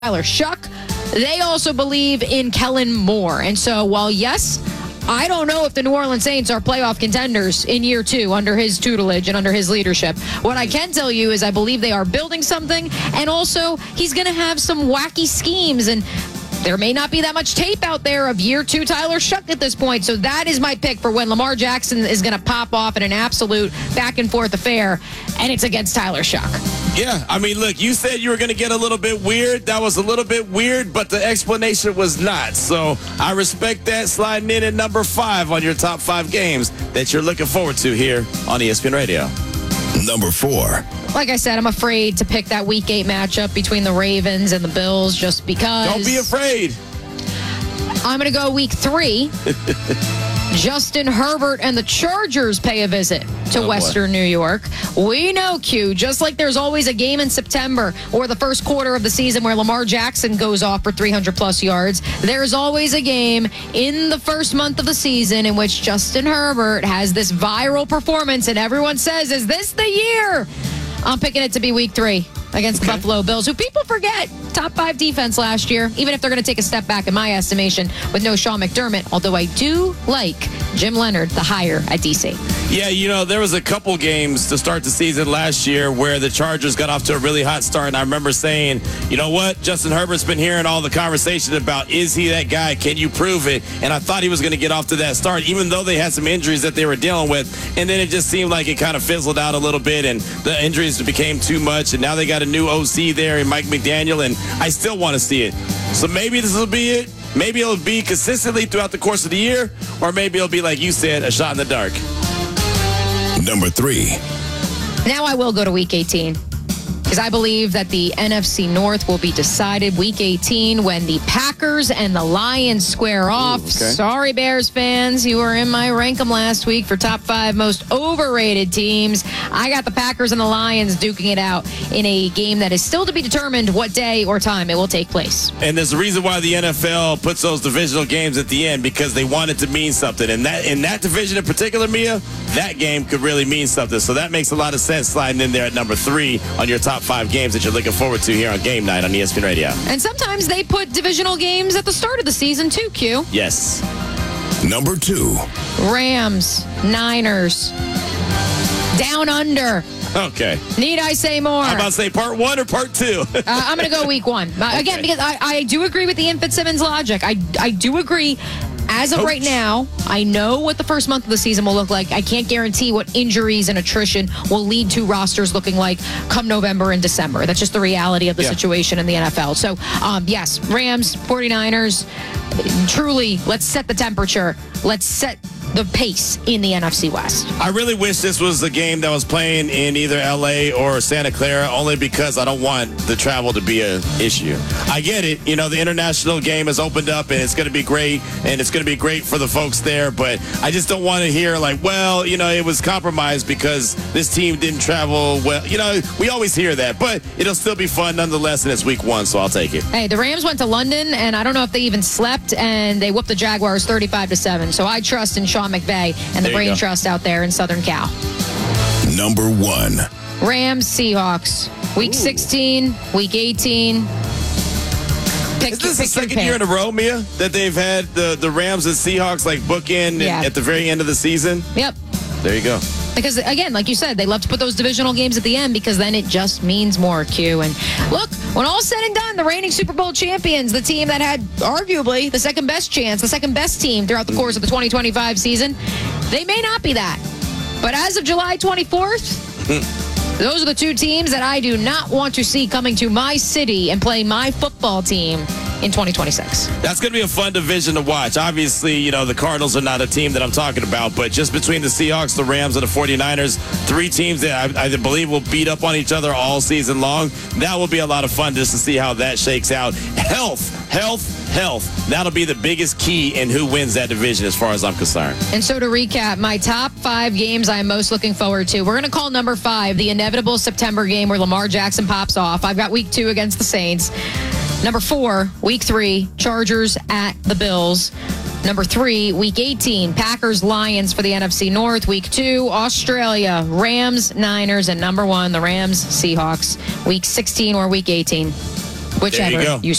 Tyler Shuck. They also believe in Kellen Moore. And so while, yes, I don't know if the New Orleans Saints are playoff contenders in year 2 under his tutelage and under his leadership. What I can tell you is I believe they are building something, and also he's going to have some wacky schemes, and there may not be that much tape out there of year 2 Tyler Shuck at this point. So that is my pick for when Lamar Jackson is going to pop off in an absolute back-and-forth affair, and it's against Tyler Shuck. Yeah, I mean, look, you said you were going to get a little bit weird. That was a little bit weird, but the explanation was not. So I respect that, sliding in at number 5 on your top 5 games that you're looking forward to here on ESPN Radio. Number 4. Like I said, I'm afraid to pick that Week 8 matchup between the Ravens and the Bills just because. Don't be afraid. I'm going to go Week 3. Justin Herbert and the Chargers pay a visit to Western New York. We know, Q, just like there's always a game in September or the first quarter of the season where Lamar Jackson goes off for 300-plus yards, there's always a game in the first month of the season in which Justin Herbert has this viral performance, and everyone says, is this the year? I'm picking it to be Week 3 against the Buffalo Bills, who people forget, top 5 defense last year, even if they're going to take a step back in my estimation with no Sean McDermott, although I do like Jim Leonard, the hire at DC. Yeah, you know, there was a couple games to start the season last year where the Chargers got off to a really hot start, and I remember saying, you know what, Justin Herbert's been hearing all the conversation about, is he that guy? Can you prove it? And I thought he was going to get off to that start, even though they had some injuries that they were dealing with, and then it just seemed like it kind of fizzled out a little bit, and the injuries became too much, and now they got a new OC there in Mike McDaniel, and I still want to see it. So maybe this will be it. Maybe it'll be consistently throughout the course of the year, or maybe it'll be, like you said, a shot in the dark. Number 3. Now I will go to Week 18 because I believe that the NFC North will be decided Week 18 when the Packers and the Lions square off. okay. Sorry, Bears fans. You were in my rank 'em last week for top 5 most overrated teams. I got the Packers and the Lions duking it out in a game that is still to be determined what day or time it will take place. And there's a reason why the NFL puts those divisional games at the end, because they want it to mean something. And that in that division in particular, Mia, that game could really mean something. So that makes a lot of sense sliding in there at number 3 on your top 5 games that you're looking forward to here on Game Night on ESPN Radio. And sometimes they put divisional games at the start of the season too, Q. Yes. Number 2. Rams, Niners, down under. Okay. Need I say more? I'm about to say part 1 or part 2? I'm going to go Week 1. Again, because I do agree with the Ian Fitzsimmons logic. I do agree. As of right now, I know what the first month of the season will look like. I can't guarantee what injuries and attrition will lead to rosters looking like come November and December. That's just the reality of the situation in the NFL. So, yes, Rams, 49ers, truly, let's set the temperature. Let's set the pace in the NFC West. I really wish this was a game that was playing in either LA or Santa Clara, only because I don't want the travel to be an issue. I get it. You know, the international game has opened up, and it's going to be great, and it's going to be great for the folks there, but I just don't want to hear like, well, you know, it was compromised because this team didn't travel well. You know, we always hear that, but it'll still be fun nonetheless, and it's Week 1, so I'll take it. Hey, the Rams went to London, and I don't know if they even slept, and they whooped the Jaguars 35-7. So I trust in Sean McVay and the brain trust out there in Southern Cal. Number 1. Rams, Seahawks. Week 16, Week 18. Is this the second year in a row, Mia, that they've had the Rams and Seahawks like bookend at the very end of the season? Yep. There you go. Because, again, like you said, they love to put those divisional games at the end because then it just means more, Q. And look, when all's said and done, the reigning Super Bowl champions, the team that had arguably the second best chance, the second best team throughout the course of the 2025 season, they may not be that. But as of July 24th, those are the 2 teams that I do not want to see coming to my city and play my football team in 2026. That's going to be a fun division to watch. Obviously, you know, the Cardinals are not a team that I'm talking about, but just between the Seahawks, the Rams, and the 49ers, 3 teams that I believe will beat up on each other all season long. That will be a lot of fun just to see how that shakes out. Health. That'll be the biggest key in who wins that division as far as I'm concerned. And so to recap, my top 5 games I'm most looking forward to. We're going to call number 5 the inevitable September game where Lamar Jackson pops off. I've got Week 2 against the Saints. Number 4, Week 3, Chargers at the Bills. Number 3, Week 18, Packers, Lions for the NFC North. Week 2, Australia, Rams, Niners. And number 1, the Rams, Seahawks. Week 16 or Week 18. Whichever There you go. you